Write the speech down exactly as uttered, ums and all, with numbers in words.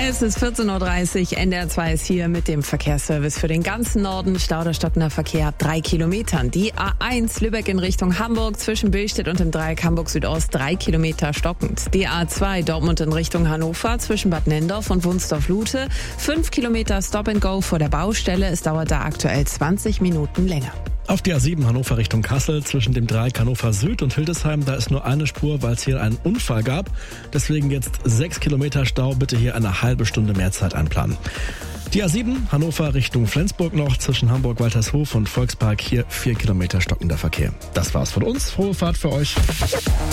Es ist vierzehn Uhr dreißig, N D R zwei ist hier mit dem Verkehrsservice für den ganzen Norden. Stau oder stockender Verkehr ab drei Kilometern. Die A eins Lübeck in Richtung Hamburg zwischen Billstedt und dem Dreieck Hamburg Südost drei Kilometer stockend. Die A zwei Dortmund in Richtung Hannover zwischen Bad Nendorf und Wunsdorf-Lute fünf Kilometer Stop and Go vor der Baustelle. Es dauert da aktuell zwanzig Minuten länger. Auf die A sieben Hannover Richtung Kassel zwischen dem Dreieck Hannover Süd und Hildesheim, da ist nur eine Spur, weil es hier einen Unfall gab. Deswegen jetzt sechs Kilometer Stau, bitte hier eine halbe Stunde mehr Zeit einplanen. Die A sieben Hannover Richtung Flensburg noch zwischen Hamburg-Waltershof und Volkspark, hier vier Kilometer stockender Verkehr. Das war's von uns, frohe Fahrt für euch.